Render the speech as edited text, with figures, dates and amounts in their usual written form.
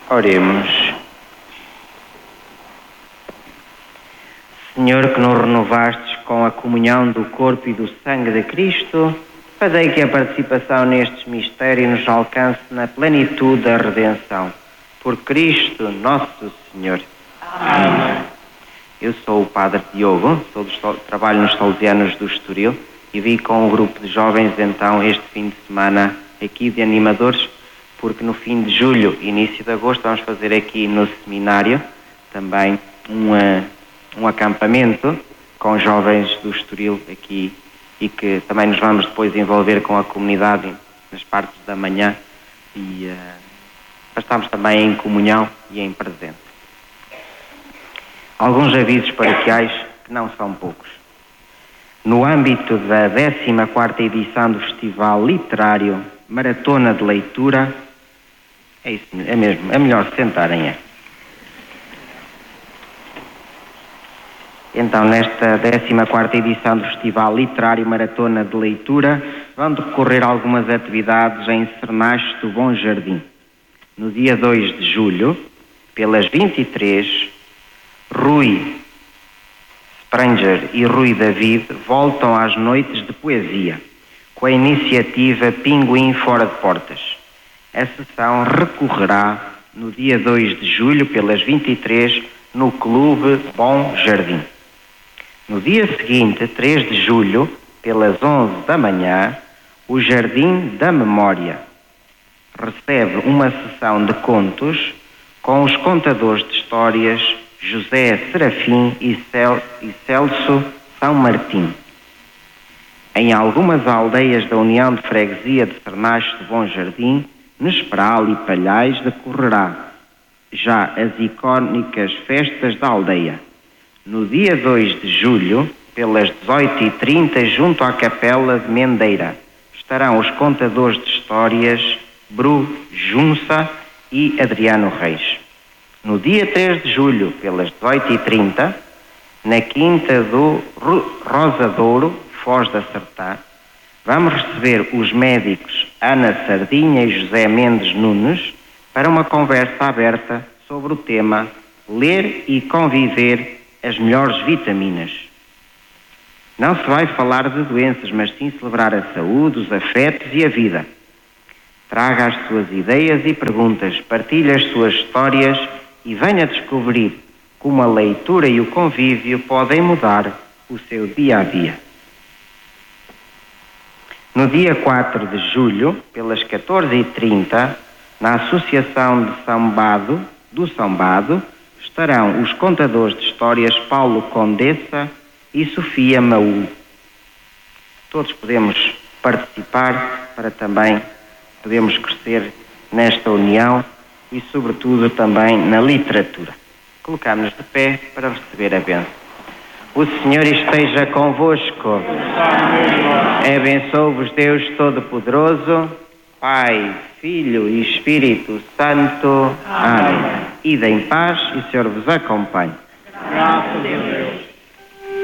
Oremos. Senhor, que nos renovastes com a comunhão do corpo e do sangue de Cristo, fazei que a participação nestes mistérios nos alcance na plenitude da redenção. Por Cristo nosso Senhor. Amém. Eu sou o Padre Diogo, trabalho nos Salesianos do Estoril e vim com um grupo de jovens então este fim de semana aqui de animadores, porque no fim de julho, início de agosto, vamos fazer aqui no seminário também um acampamento com jovens do Estoril aqui e que também nos vamos depois envolver com a comunidade nas partes da manhã e para estarmos também em comunhão e em presente. Alguns avisos paroquiais que não são poucos. No âmbito da 14ª edição do Festival Literário Maratona de Leitura, é isso, é mesmo, é melhor se sentarem. Então, nesta 14ª edição do Festival Literário Maratona de Leitura, vão decorrer algumas atividades em Cernache do Bom Jardim. No dia 2 de julho, pelas 23, Rui Spranger e Rui David voltam às noites de poesia, com a iniciativa Pinguim Fora de Portas. A sessão recorrerá no dia 2 de julho, pelas 23, no Clube Bom Jardim. No dia seguinte, 3 de julho, pelas 11 da manhã, o Jardim da Memória recebe uma sessão de contos com os contadores de histórias José Serafim e Celso São Martim. Em algumas aldeias da União de Freguesia de Cernache do Bom Jardim, Nesperal e Palhais, decorrerá já as icónicas festas da aldeia. No dia 2 de julho, pelas 18h30, junto à Capela de Mendeira, estarão os contadores de histórias Bru Junça e Adriano Reis. No dia 3 de julho, pelas 18h30, na Quinta do Rosadouro, Foz da Sertã, vamos receber os médicos Ana Sardinha e José Mendes Nunes para uma conversa aberta sobre o tema Ler e Conviver, as melhores vitaminas. Não se vai falar de doenças, mas sim celebrar a saúde, os afetos e a vida. Traga as suas ideias e perguntas, partilhe as suas histórias e venha descobrir como a leitura e o convívio podem mudar o seu dia-a-dia. No dia 4 de julho, pelas 14h30, na Associação de São Bado, estarão os contadores de histórias Paulo Condessa e Sofia Maú. Todos podemos participar para também podermos crescer nesta união e, sobretudo, também na literatura. Colocamos-nos de pé para receber a bênção. O Senhor esteja convosco. Abençoe-vos Deus Todo-Poderoso, Pai, Filho e Espírito Santo. Amém. Ide em paz e o Senhor vos acompanhe. Graças a Deus.